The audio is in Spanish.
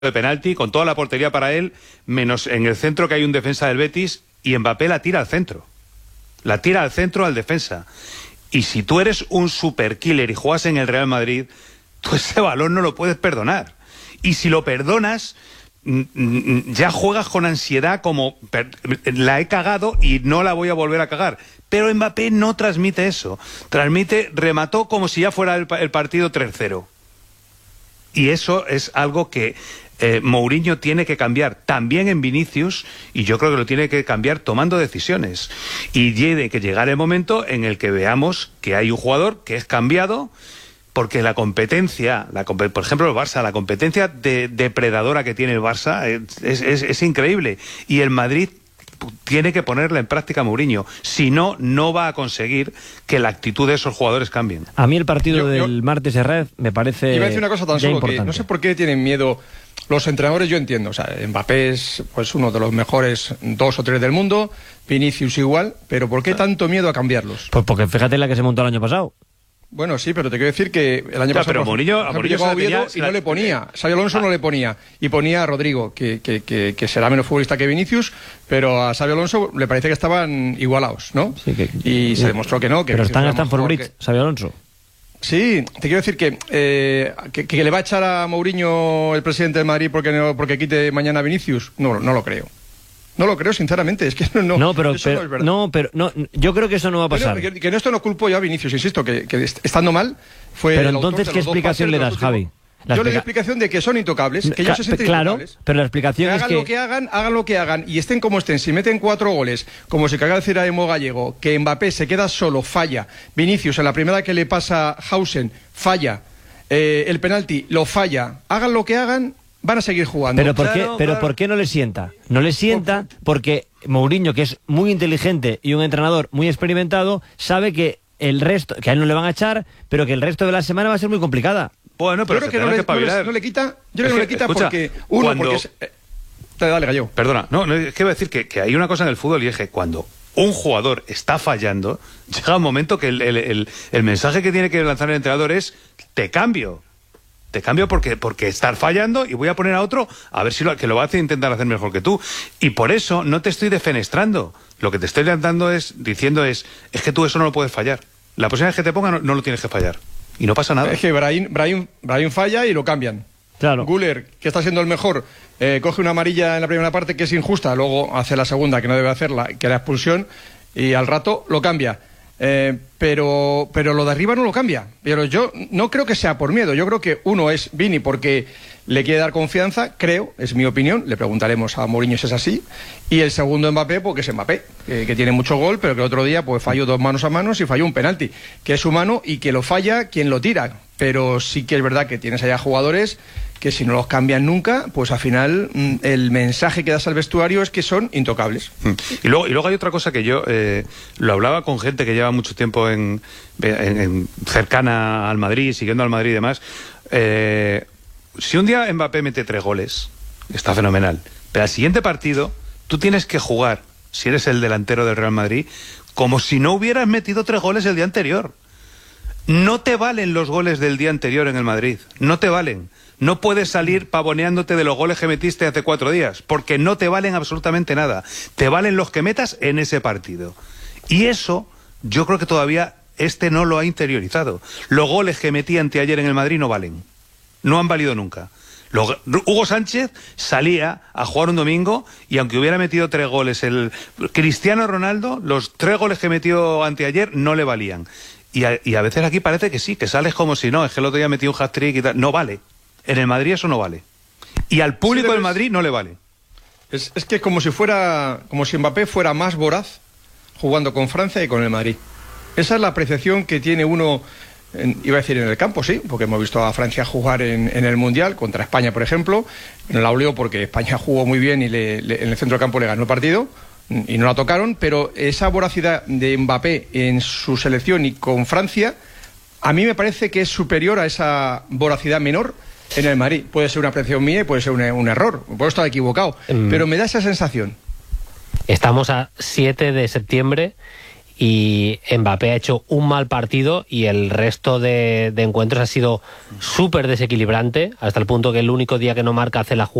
de penalti, con toda la portería para él, menos en el centro que hay un defensa del Betis, y Mbappé la tira al centro. La tira al centro al defensa. Y si tú eres un super killer y juegas en el Real Madrid, tú ese balón no lo puedes perdonar. Y si lo perdonas, ya juegas con ansiedad como la he cagado y no la voy a volver a cagar. Pero Mbappé no transmite eso. Remató como si ya fuera el partido 3-0. Y eso es algo que Mourinho tiene que cambiar también en Vinicius, y yo creo que lo tiene que cambiar tomando decisiones. Y tiene que llegar el momento en el que veamos que hay un jugador que es cambiado, porque la competencia, por ejemplo el Barça, la competencia depredadora que tiene el Barça es increíble. Y el Madrid tiene que ponerla en práctica Mourinho. Si no, no va a conseguir que la actitud de esos jugadores cambien. A mí el partido del martes de Red me parece. Iba a decir una cosa tan solo importante. que no sé por qué tienen miedo los entrenadores. Yo entiendo, o sea, Mbappé es pues uno de los mejores 2 o 3 del mundo, Vinicius igual, pero ¿por qué tanto miedo a cambiarlos? Pues porque fíjate la que se montó el año pasado. Bueno, sí, pero te quiero decir que el año pasado pero Mourinho llegó a Oviedo y no le ponía. Xabi Alonso no le ponía. Y ponía a Rodrigo, que será menos futbolista que Vinicius, pero a Xabi Alonso le parece que estaban igualados, ¿no? Sí, y se demostró que no. Pero está en Stamford Bridge, Xabi Alonso. Sí, te quiero decir que le va a echar a Mourinho el presidente del Madrid porque quite mañana a Vinicius. No lo creo. No lo creo, sinceramente, es que no. No, pero yo creo que eso no va a pasar. Pero, que esto no culpo yo a Vinicius, insisto, que estando mal fue. Pero entonces, ¿qué explicación le das, Javi? Yo le doy la explicación de que son intocables, que ellos se sienten intocables. Pero la explicación es que hagan lo que hagan y estén como estén. Si meten 4 goles, como se acaba de decir a Emo Gallego, que Mbappé se queda solo, falla. Vinicius, en la primera que le pasa Hausen, falla. El penalti lo falla. Hagan lo que hagan, van a seguir jugando. Pero ¿por qué no le sienta? No le sienta porque Mourinho, que es muy inteligente y un entrenador muy experimentado, sabe que el resto, que a él no le van a echar, pero que el resto de la semana va a ser muy complicada. Bueno, pero yo creo que no le quita. Yo creo que no le quita porque dale, Gallego. Perdona, es que iba a decir que hay una cosa en el fútbol y es que cuando un jugador está fallando, llega un momento que el mensaje que tiene que lanzar el entrenador es: te cambio porque estar fallando y voy a poner a otro a ver si que lo va a intentar hacer mejor que tú. Y por eso no te estoy defenestrando. Lo que te estoy diciendo es que tú eso no lo puedes fallar. La próxima vez que te ponga no lo tienes que fallar. Y no pasa nada. Es que Brahim falla y lo cambian. Claro. Güler, que está siendo el mejor, coge una amarilla en la primera parte que es injusta, luego hace la segunda que no debe hacerla, que la expulsión, y al rato lo cambia. Pero lo de arriba no lo cambia. Pero yo no creo que sea por miedo. Yo creo que uno es Vini porque le quiere dar confianza, creo, es mi opinión. Le preguntaremos a Mourinho si es así. Y el segundo Mbappé, porque es Mbappé, que tiene mucho gol, pero que el otro día pues falló 2 manos a manos y falló un penalti, que es humano y que lo falla quien lo tira. Pero sí que es verdad que tienes allá jugadores que si no los cambian nunca, pues al final el mensaje que das al vestuario es que son intocables. Y luego hay otra cosa que yo lo hablaba con gente que lleva mucho tiempo cercana al Madrid, siguiendo al Madrid y demás. Si un día Mbappé mete 3 goles, está fenomenal. Pero al siguiente partido, tú tienes que jugar, si eres el delantero del Real Madrid, como si no hubieras metido 3 goles el día anterior. No te valen los goles del día anterior en el Madrid, no te valen. No puedes salir pavoneándote de los goles que metiste hace 4 días, porque no te valen absolutamente nada. Te valen los que metas en ese partido. Y eso, yo creo que todavía no lo ha interiorizado. Los goles que metí anteayer en el Madrid no valen. No han valido nunca. Hugo Sánchez salía a jugar un domingo y aunque hubiera metido 3 goles, el Cristiano Ronaldo, los 3 goles que metió anteayer no le valían. Y a veces aquí parece que sí, que sales como si no, es que el otro día metió un hat-trick y tal. No vale. En el Madrid eso no vale. Y al público del Madrid no le vale. Es que es como si Mbappé fuera más voraz jugando con Francia y con el Madrid. Esa es la apreciación que tiene uno, iba a decir en el campo, sí, porque hemos visto a Francia jugar en el Mundial, contra España, por ejemplo. No la olió porque España jugó muy bien y en el centro del campo le ganó el partido y no la tocaron, pero esa voracidad de Mbappé en su selección y con Francia, a mí me parece que es superior a esa voracidad menor en el Madrid. Puede ser una apreciación mía y puede ser un error, puedo estar equivocado, pero me da esa sensación. Estamos a 7 de septiembre y Mbappé ha hecho un mal partido y el resto de encuentros ha sido súper desequilibrante, hasta el punto que el único día que no marca hace la jugada